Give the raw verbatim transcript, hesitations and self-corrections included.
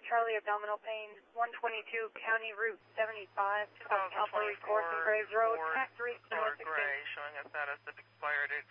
Charlie, abdominal pain, one twenty-two, County Route seventy-five, Alpha Record, Graves Road, Pack three, Ford Gray, showing a status of expired